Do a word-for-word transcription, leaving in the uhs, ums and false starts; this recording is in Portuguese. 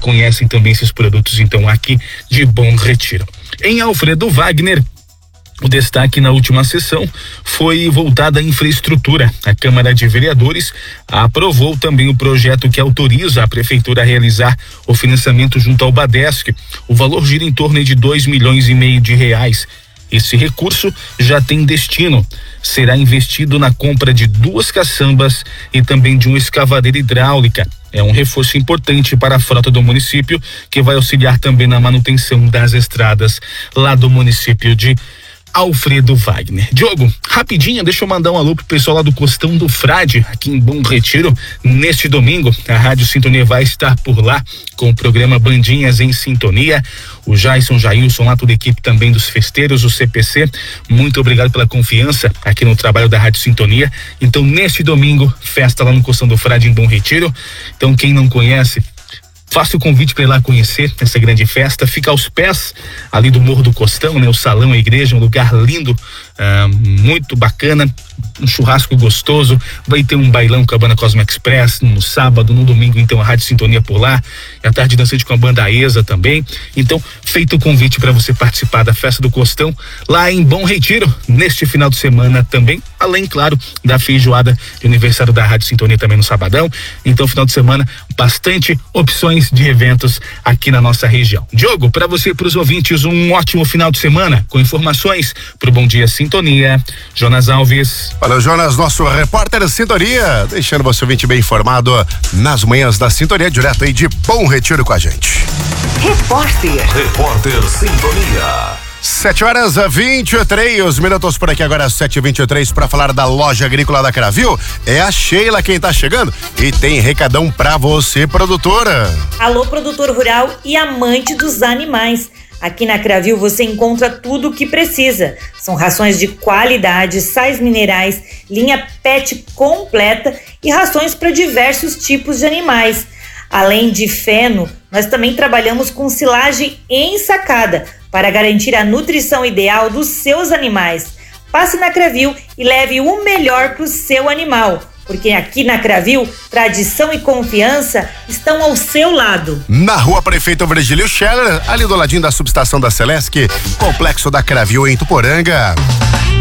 conhecem também esses produtos, então, aqui de Bom Retiro. Em Alfredo Wagner, o destaque na última sessão foi voltado à infraestrutura. A Câmara de Vereadores aprovou também o projeto que autoriza a Prefeitura a realizar o financiamento junto ao Badesc. O valor gira em torno de dois milhões e meio de reais. Esse recurso já tem destino. Será investido na compra de duas caçambas e também de uma escavadeira hidráulica. É um reforço importante para a frota do município, que vai auxiliar também na manutenção das estradas lá do município de Alfredo Wagner. Diogo, rapidinho, deixa eu mandar um alô pro pessoal lá do Costão do Frade, aqui em Bom Retiro. Neste domingo, a Rádio Sintonia vai estar por lá com o programa Bandinhas em Sintonia. O Jason, Jailson, lá toda a equipe também dos festeiros, o C P C. Muito obrigado pela confiança aqui no trabalho da Rádio Sintonia. Então, neste domingo, festa lá no Costão do Frade, em Bom Retiro. Então, quem não conhece, faço o convite para ir lá conhecer essa grande festa. Fica aos pés ali do Morro do Costão, né? O salão, a igreja, um lugar lindo, ah, muito bacana, um churrasco gostoso. Vai ter um bailão com a banda Cosmo Express no sábado, no domingo, então a Rádio Sintonia por lá. E à tarde dançante com a banda Aesa também. Então, feito o convite para você participar da festa do Costão lá em Bom Retiro neste final de semana também, além, claro, da feijoada de aniversário da Rádio Sintonia também no sabadão. Então, final de semana, bastante opções de eventos aqui na nossa região. Diogo, para você e para os ouvintes, um ótimo final de semana com informações pro Bom Dia Sintonia. Jonas Alves. Valeu, Jonas, nosso repórter Sintonia, deixando você ouvinte bem informado nas manhãs da Sintonia, direto aí de Bom Retiro com a gente. Repórter. Repórter Sintonia. Sete horas a vinte e três minutos por aqui, agora sete e vinte e três, para falar da loja agrícola da Cravil. É a Sheila quem tá chegando e tem recadão pra você, produtora. Alô, produtor rural e amante dos animais. Aqui na Cravil você encontra tudo o que precisa. São rações de qualidade, sais minerais, linha pet completa e rações para diversos tipos de animais. Além de feno, nós também trabalhamos com silagem ensacada para garantir a nutrição ideal dos seus animais. Passe na Cravil e leve o melhor para o seu animal, porque aqui na Cravil, tradição e confiança estão ao seu lado. Na Rua Prefeito Virgílio Scheller, ali do ladinho da subestação da Celesc, complexo da Cravil em Tuporanga.